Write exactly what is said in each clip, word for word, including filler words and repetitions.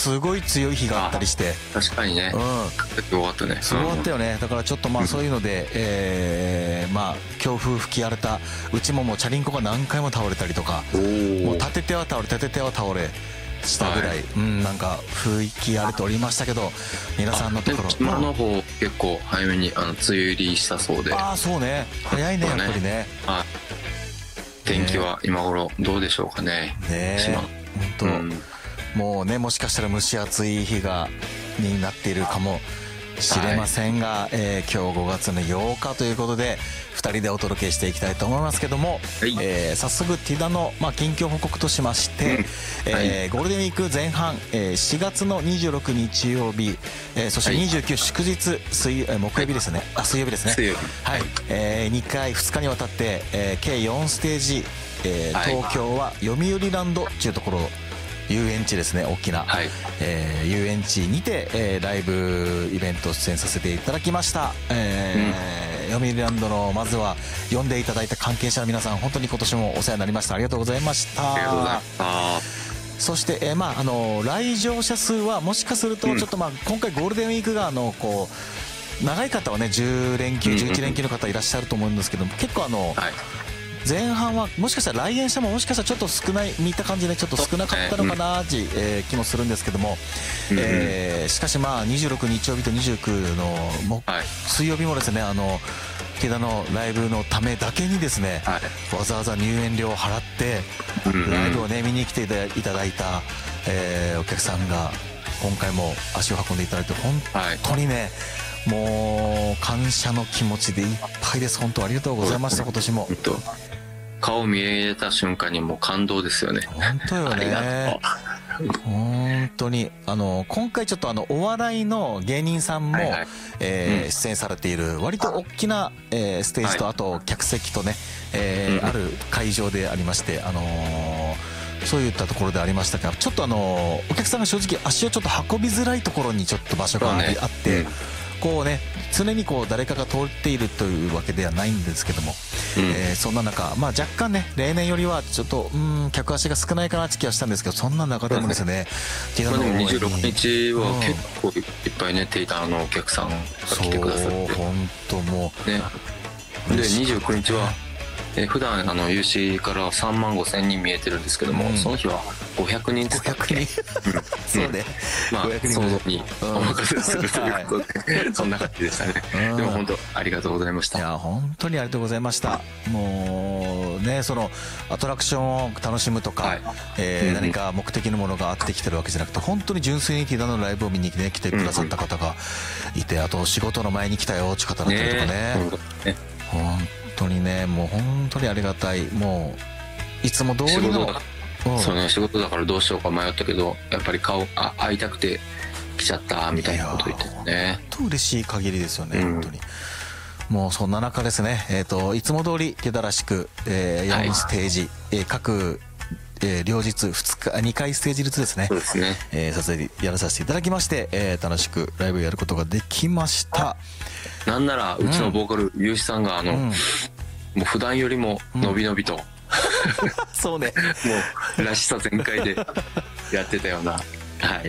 すごい強い日があったりして、 確かにね、 うん、 よかったね、 すごかったよね。だからちょっとまあそういうので、えー、まあ強風吹き荒れたうちももうチャリンコが何回も倒れたりとか、もう立てては倒れ立てては倒れしたぐらい、はい、うん、なんか吹き荒れておりましたけど、皆さんのところ島の方結構早めにあの梅雨入りしたそうで。 ああそうね、早いね、やっぱりね。 はい、天気は今頃どうでしょうかね。 ねえ、本当、うん、もうね、もしかしたら蒸し暑い日がになっているかもしれませんが、はい、えー、今日ごがつのようかということでふたりでお届けしていきたいと思いますけども、はい、えー、早速ティダの、まあ、近況報告としまして、うん、えーはい、ゴールデンウィーク前半、えー、しがつのにじゅうろく日曜日、えー、そしてにじゅうく祝日水、えー、木曜日ですね、はい、あ水曜日ですね、 水曜日、 はい、えー、にかいふつかにわたって、えー、計よんステージ、えー、東京は読売ランドというところ、遊園地ですね、大きな、はい、えー、遊園地にて、えー、ライブイベント出演させていただきました、えーうん、読売ランドのまずは呼んでいただいた関係者の皆さん、本当に今年もお世話になりました。ありがとうございました。 ありがとうございました。 そして、えーまあ、あの来場者数はもしかするとちょっと、まあ、今回ゴールデンウィークがあのこう長い方はねじゅうれんきゅうじゅういちれんきゅうの方いらっしゃると思うんですけども、結構あの、はい、前半はもしかしたら来園者ももしかしたらちょっと少ない、見た感じでちょっと少なかったのかなっていう、えー、気もするんですけども、うん、えー、しかしまあにじゅうろく日曜日とにじゅうくのも、はい、水曜日もですね、あのティダのライブのためだけにですね、はい、わざわざ入園料を払ってライブをね見に来ていただいた、えー、お客さんが今回も足を運んでいただいて本当にね、はい、もう感謝の気持ちでいっぱいです。本当ありがとうございました。今年も顔見えた瞬間にもう感動ですよね。 本当よね。本当にあの今回ちょっとあのお笑いの芸人さんも、はいはい、えーうん、出演されている割と大きな、えー、ステージと、はい、あと客席とね、えーうん、ある会場でありまして、あのー、そういったところでありましたが、ちょっとあのお客さんが正直足をちょっと運びづらいところにちょっと場所があって、ね、うん、こうね常にこう誰かが通っているというわけではないんですけども、うん、えー、そんな中、まあ、若干ね例年よりはちょっとうん客足が少ないかなって気がしたんですけど、そんな中でもですね、 ティダのにじゅうろくにちは結構いっぱいねティダのお客さんが来てくださって、 そう本当もう、 ね、でにじゅうくにちはえ普段あの有志からさんまんごせんにん見えてるんですけども、うん、その日はごひゃくにんずつだっけ、 ごひゃくにんそうね、 まあ想像にお任せするということで、はい、そんな感じでしたね。でも本当ありがとうございました。 いや本当にありがとうございました。もうねそのアトラクションを楽しむとか、はい、えーうん、何か目的のものがあってきてるわけじゃなくて、本当に純粋にティダのライブを見に、ね、来てくださった方がいて、あと仕事の前に来たよって方だったりとかね、ね本当にね、もう本当にありがたい。もういつも通りの、 うん、そうね、仕事だからどうしようか迷ったけど、やっぱり顔あ会いたくて来ちゃったみたいなこと言ってたね。 本当嬉しい限りですよね、うん、本当に。もうそんな中ですね、えー、といつも通りティダらしく、えー、よんステージ、はい、えー、各えー、両日ふつかにかいステージずつですね、 そうですね、 えー、撮影やらさせていただきまして、えー、楽しくライブやることができました。 なんならうちのボーカル、うん、ゆうしさんがあの、うん、もう普段よりものびのびと、うん、 そうねもうらしさ全開でやってたような、はい、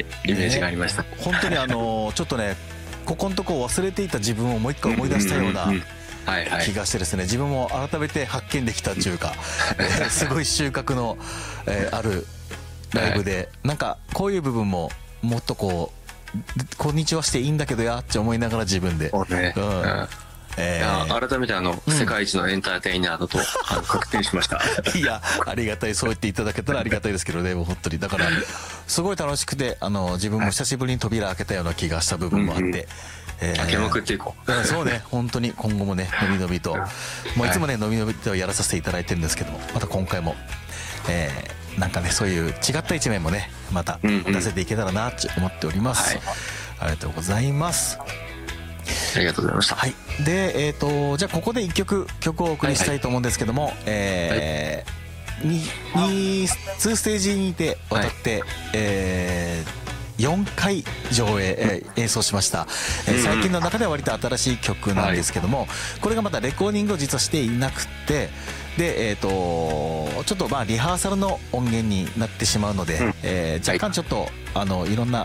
イメージがありました、 ね、本当にあのー、ちょっとねここのとこ忘れていた自分をもう一回思い出したような、うんうんうん、はいはい、気がしてですね、自分も改めて発見できたというか、えー、すごい収穫の、えー、あるライブで、はい、なんかこういう部分ももっとこうこんにちはしていいんだけどやって思いながら自分で、 そうね、うん、うんえー、いや改めてあの、うん、世界一のエンターテイナーだとあの確定しましたいやありがたい、そう言っていただけたらありがたいですけどね、もう本当にだからすごい楽しくて、あの自分も久しぶりに扉開けたような気がした部分もあって、うんうん、 えー、開けまくっていこうそうね、本当に今後もねのびのびと、もういつもねのびのびとやらさせていただいてるんですけども、また今回も、えー、なんかねそういう違った一面もねまた出せていけたらなって思っております、うんうん、はい、ありがとうございます。 ありがとうございました。 はい、で、えーと、じゃあここでいっきょく曲をお送りしたいと思うんですけども、はいはい、えーはい、ににステージにて渡って、はい、えー、よんかい上映、えー、演奏しました、えー、最近の中では割と新しい曲なんですけども、はい、これがまたレコーディングを実はしていなくて、で、えーと、ちょっとまあリハーサルの音源になってしまうので、うん、えー、若干ちょっとあのいろんな